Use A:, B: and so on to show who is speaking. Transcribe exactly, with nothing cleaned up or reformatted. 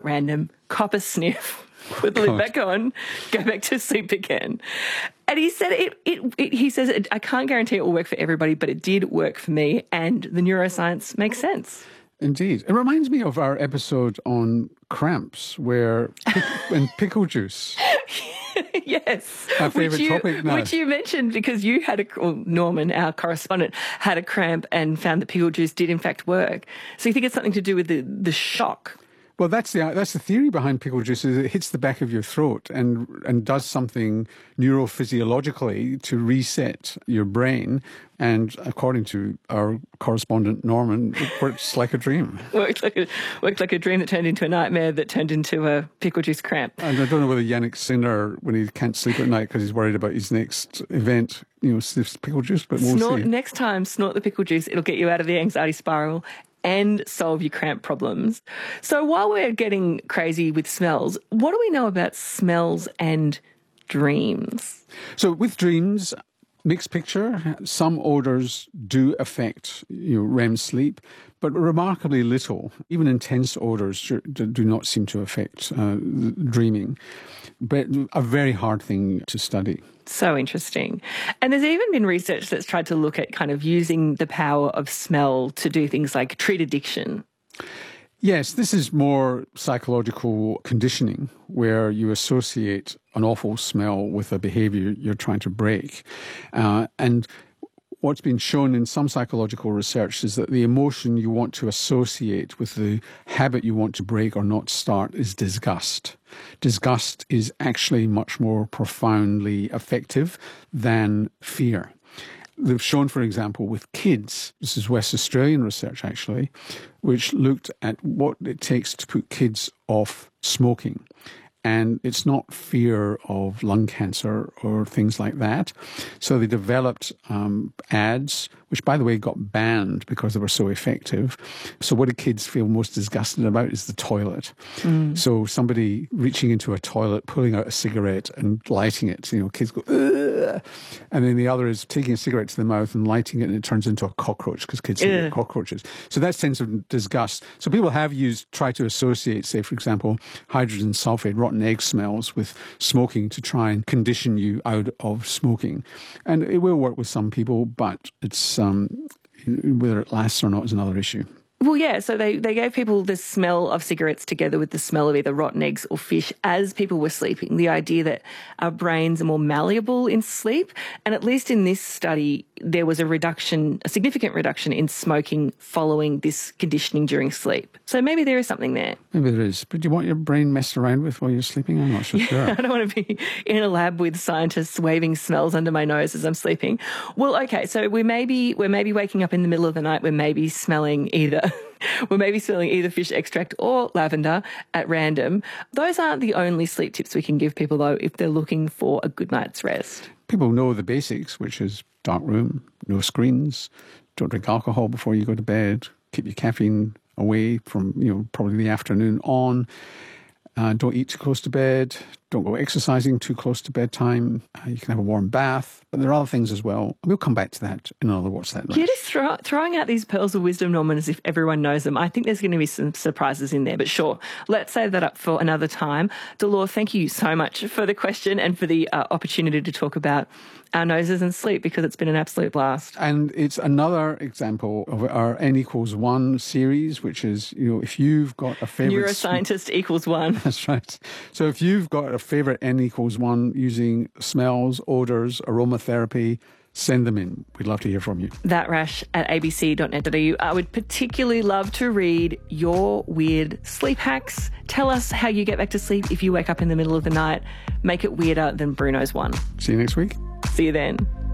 A: random, cop a sniff, put the lid back on, go back to sleep again. And he said, it, it, it, he says, I can't guarantee it will work for everybody, but it did work for me, and the neuroscience makes sense.
B: Indeed. It reminds me of our episode on cramps, where in pickle juice.
A: Yes.
B: Our favourite
A: which you,
B: topic now.
A: Which you mentioned because you had a, well, Norman, our correspondent, had a cramp and found that pickle juice did in fact work. So you think it's something to do with the, the shock?
B: Well, that's the that's the theory behind pickle juice, is it hits the back of your throat and and does something neurophysiologically to reset your brain. And according to our correspondent Norman, it works like a dream.
A: Worked like a worked like a dream that turned into a nightmare that turned into a pickle juice cramp.
B: And I don't know whether Yannick Sinner, when he can't sleep at night because he's worried about his next event, you know, sniffs pickle juice, but we'll
A: snort,
B: see.
A: Next time, snort the pickle juice. It'll get you out of the anxiety spiral and solve your cramp problems. So while we're getting crazy with smells, what do we know about smells and dreams?
B: So with dreams, mixed picture. Some odours do affect you know, R E M sleep, but remarkably little. Even intense odours do not seem to affect uh, dreaming. But a very hard thing to study.
A: So interesting. And there's even been research that's tried to look at kind of using the power of smell to do things like treat addiction.
B: Yes, this is more psychological conditioning where you associate an awful smell with a behaviour you're trying to break. Uh, and what's been shown in some psychological research is that the emotion you want to associate with the habit you want to break or not start is disgust. Disgust is actually much more profoundly effective than fear. They've shown, for example, with kids, this is West Australian research actually, which looked at what it takes to put kids off smoking. And it's not fear of lung cancer or things like that. So they developed um, ads, which, by the way, got banned because they were so effective. So what do kids feel most disgusted about is the toilet. Mm. So somebody reaching into a toilet, pulling out a cigarette and lighting it. You know, kids go, ugh. And then the other is taking a cigarette to the mouth and lighting it, and it turns into a cockroach because kids think cockroaches. So that sense of disgust. So people have used, try to associate, say, for example, hydrogen sulfate, rotten egg smells with smoking to try and condition you out of smoking. And it will work with some people, but it's um, whether it lasts or not is another issue.
A: Well, yeah, so they, they gave people the smell of cigarettes together with the smell of either rotten eggs or fish as people were sleeping. The idea that our brains are more malleable in sleep. And at least in this study, there was a reduction, a significant reduction in smoking following this conditioning during sleep. So maybe there is something there.
B: Maybe there is. But do you want your brain messed around with while you're sleeping? I'm not so
A: yeah,
B: sure.
A: I don't want to be in a lab with scientists waving smells under my nose as I'm sleeping. Well, okay, so we may be, we're maybe waking up in the middle of the night, we're maybe smelling either we're maybe smelling either fish extract or lavender at random. Those aren't the only sleep tips we can give people, though, if they're looking for a good night's rest.
B: People know the basics, which is dark room, no screens, don't drink alcohol before you go to bed, keep your caffeine away from, you know, probably the afternoon on. Uh, don't eat too close to bed. Don't go exercising too close to bedtime. Uh, you can have a warm bath. But there are other things as well. We'll come back to that in another What's That Lunch.
A: You're just throw, throwing out these pearls of wisdom, Norman, as if everyone knows them. I think there's going to be some surprises in there. But sure, let's save that up for another time. Delore, thank you so much for the question and for the uh, opportunity to talk about our noses and sleep, because it's been an absolute blast.
B: And it's another example of our N equals one series, which is, you know, if you've got a favourite...
A: Neuroscientist equals one.
B: That's right. So if you've got a favourite N equals one using smells, odours, aromatherapy, send them in. We'd love to hear from you.
A: That rash at a b c dot net dot a u. I would particularly love to read your weird sleep hacks. Tell us how you get back to sleep if you wake up in the middle of the night. Make it weirder than Bruno's one.
B: See you next week.
A: See you then.